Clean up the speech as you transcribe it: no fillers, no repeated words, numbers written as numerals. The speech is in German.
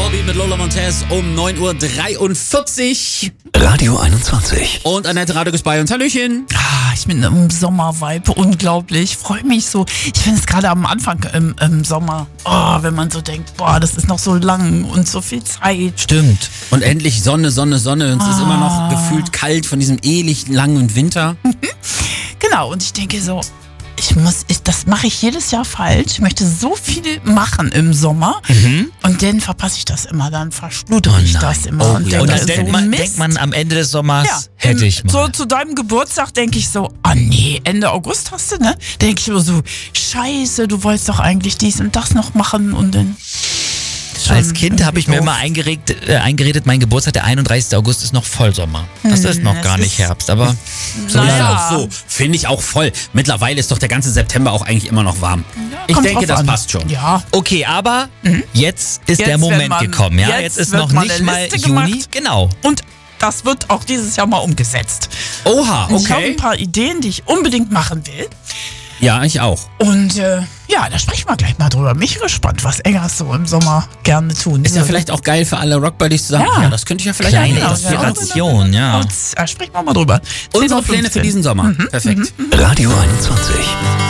Volbeat mit Lola Montez um 9:43 Uhr. Radio 21. Und Annette Radek ist bei uns. Hallöchen. Ich bin im Sommervibe, unglaublich. Freue mich so. Ich finde es gerade am Anfang im Sommer, wenn man so denkt, das ist noch so lang und so viel Zeit. Stimmt. Und endlich Sonne, Sonne, Sonne. Und es ist immer noch gefühlt kalt von diesem ewig langen Winter. Genau, und ich denke so, das mache ich jedes Jahr falsch. Ich möchte so viel machen im Sommer und dann verpasse ich das immer, dann verschludere ich das immer. Und dann denkt man am Ende des Sommers, hätte ich mal. So zu deinem Geburtstag denke ich so, nee, Ende August hast du, ne? Denke ich immer so, scheiße, du wolltest doch eigentlich dies und das noch machen und dann... Als Kind habe ich mir immer eingeredet, mein Geburtstag, der 31. August, ist noch Vollsommer. Das ist noch gar nicht Herbst, aber so ist auch so. Finde ich auch voll. Mittlerweile ist doch der ganze September auch eigentlich immer noch warm. Ja, ich denke, das passt schon. Ja. Okay, aber jetzt ist der Moment gekommen. Ja? Jetzt ist noch nicht mal Juni. Gemacht. Genau. Und das wird auch dieses Jahr mal umgesetzt. Oha, okay. Ich habe ein paar Ideen, die ich unbedingt machen will. Ja, ich auch. Und da sprechen wir gleich mal drüber. Mich gespannt, was Eggers so im Sommer gerne tun. Ist ja vielleicht auch geil für alle Rockbuddies zu sagen, ja, das könnte ich ja vielleicht kleine Inspiration, ja. Sprechen wir mal drüber. Unsere Pläne für diesen Sommer. Perfekt. Radio 21.